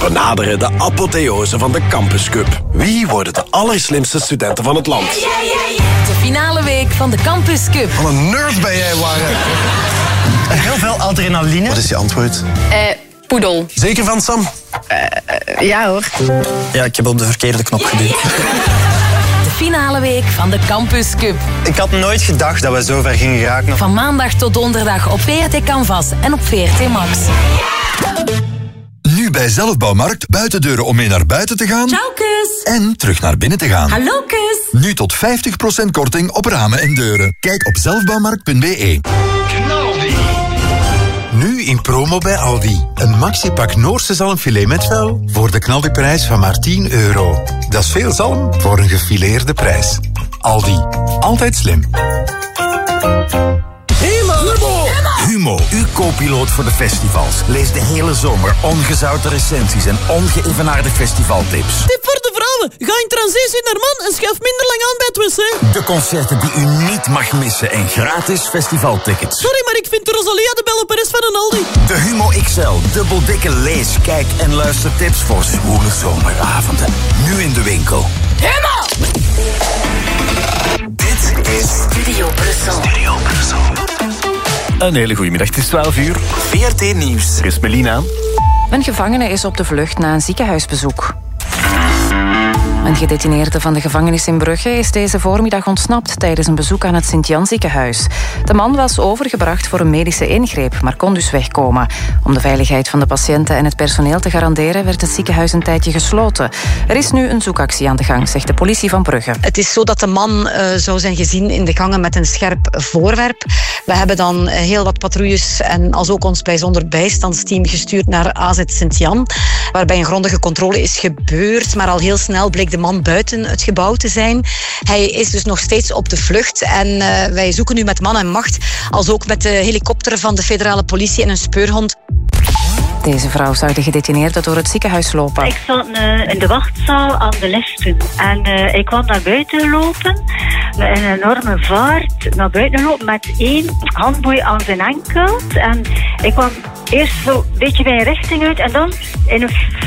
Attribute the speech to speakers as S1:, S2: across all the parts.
S1: We naderen de apotheose van de Campus Cup. Wie worden de allerslimste studenten van het land?
S2: De finale week van de Campus Cup.
S1: Wat een nerd ben jij, Warren.
S3: Heel veel adrenaline.
S1: Wat is je antwoord?
S2: Poedel.
S1: Zeker van, Sam?
S2: Ja hoor.
S3: Ja, ik heb op de verkeerde knop geduwd.
S2: De finale week van de Campus Cup.
S3: Ik had nooit gedacht dat we zo ver gingen geraken.
S2: Van maandag tot donderdag op VRT Canvas en op VRT Max.
S4: Nu bij Zelfbouwmarkt buitendeuren om mee naar buiten te gaan.
S2: Ciao, kus.
S4: En terug naar binnen te gaan.
S2: Hallo, kus.
S4: Nu tot 50% korting op ramen en deuren. Kijk op zelfbouwmarkt.be.
S5: Nu in promo bij Aldi. Een maxipak Noorse zalmfilet met vel voor de knaldiprijs van maar €10. Dat is veel zalm voor een gefileerde prijs. Aldi. Altijd slim.
S6: Humo, uw co-piloot voor de festivals. Lees de hele zomer ongezouten recensies en ongeëvenaarde festivaltips.
S7: Tip voor de vrouwen. Ga in transitie naar man en schuif minder lang aan bij het wc.
S6: De concerten die u niet mag missen en gratis festivaltickets.
S7: Sorry, maar ik vind Rosalia de belle Perez van een Aldi.
S6: De Humo XL, dubbeldikke lees, kijk en luistertips voor zwoele zomeravonden. Nu in de winkel.
S2: Humo!
S6: Dit is
S2: Studio Brussel.
S8: Een hele goede middag, het is 12 uur.
S6: VRT Nieuws.
S8: Er is Melina.
S9: Een gevangene is op de vlucht na een ziekenhuisbezoek. Een gedetineerde van de gevangenis in Brugge is deze voormiddag ontsnapt tijdens een bezoek aan het Sint-Jan ziekenhuis. De man was overgebracht voor een medische ingreep, maar kon dus wegkomen. Om de veiligheid van de patiënten en het personeel te garanderen werd het ziekenhuis een tijdje gesloten. Er is nu een zoekactie aan de gang, zegt de politie van Brugge.
S10: Het is zo dat de man zou zijn gezien in de gangen met een scherp voorwerp. We hebben dan heel wat patrouilles en als ook ons bijzonder bijstandsteam gestuurd naar AZ Sint-Jan, waarbij een grondige controle is gebeurd, maar al heel snel bleek de man buiten het gebouw te zijn. Hij is dus nog steeds op de vlucht en wij zoeken nu met man en macht, als ook met de helikopter van de federale politie en een speurhond.
S9: Deze vrouw zou de gedetineerde door het ziekenhuis lopen.
S11: Ik stond in de wachtzaal aan de liften en ik kwam naar buiten lopen met een enorme vaart naar buiten lopen met 1 handboei aan zijn enkel. En ik kwam eerst zo een beetje bij een richting uit en dan in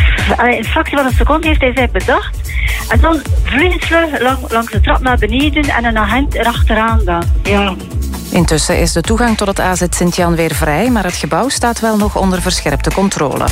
S11: een fractie van een seconde heeft hij zich bedacht. En dan vliegensvlug langs de trap naar beneden en een agent erachteraan dan. Ja.
S9: Intussen is de toegang tot het AZ Sint-Jan weer vrij, maar het gebouw staat wel nog onder verscherpte controle.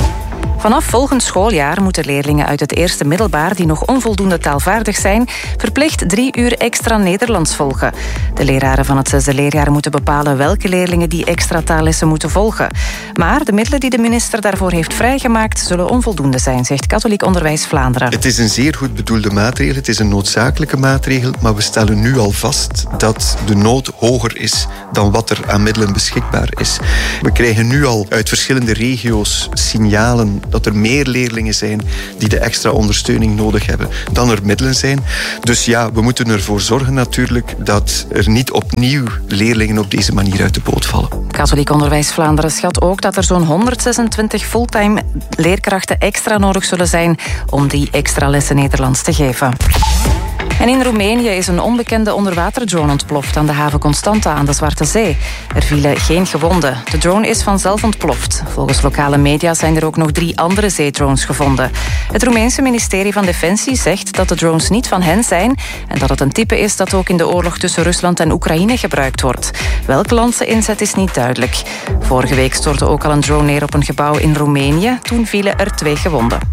S9: Vanaf volgend schooljaar moeten leerlingen uit het eerste middelbaar die nog onvoldoende taalvaardig zijn, verplicht 3 uur extra Nederlands volgen. De leraren van het 6e leerjaar moeten bepalen welke leerlingen die extra taallessen moeten volgen. Maar de middelen die de minister daarvoor heeft vrijgemaakt zullen onvoldoende zijn, zegt Katholiek Onderwijs Vlaanderen.
S12: Het is een zeer goed bedoelde maatregel, het is een noodzakelijke maatregel, maar we stellen nu al vast dat de nood hoger is dan wat er aan middelen beschikbaar is. We krijgen nu al uit verschillende regio's signalen dat er meer leerlingen zijn die de extra ondersteuning nodig hebben dan er middelen zijn. Dus ja, we moeten ervoor zorgen natuurlijk dat er niet opnieuw leerlingen op deze manier uit de boot vallen.
S9: Katholiek Onderwijs Vlaanderen schat ook dat er zo'n 126 fulltime leerkrachten extra nodig zullen zijn om die extra lessen Nederlands te geven. En in Roemenië is een onbekende onderwaterdrone ontploft aan de haven Constanta aan de Zwarte Zee. Er vielen geen gewonden. De drone is vanzelf ontploft. Volgens lokale media zijn er ook nog 3 andere zeedrones gevonden. Het Roemeense ministerie van Defensie zegt dat de drones niet van hen zijn en dat het een type is dat ook in de oorlog tussen Rusland en Oekraïne gebruikt wordt. Welk land ze inzet is niet duidelijk. Vorige week stortte ook al een drone neer op een gebouw in Roemenië. Toen vielen er 2 gewonden.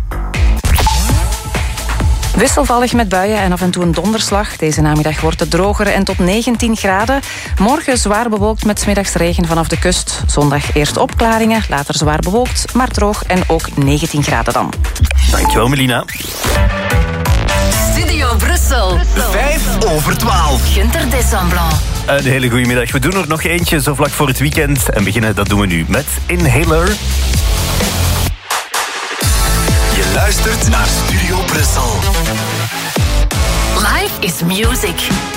S9: Wisselvallig met buien en af en toe een donderslag. Deze namiddag wordt het droger en tot 19 graden. Morgen zwaar bewolkt met 's middags regen vanaf de kust. Zondag eerst opklaringen, later zwaar bewolkt, maar droog en ook 19 graden dan.
S8: Dankjewel, Melina.
S2: Studio Brussel.
S6: 11:55.
S2: Günter Desablon.
S8: Een hele goede middag. We doen er nog eentje zo vlak voor het weekend. En beginnen, dat doen we nu met Inhaler.
S6: Je luistert naar Studio Brussel.
S2: Life is music.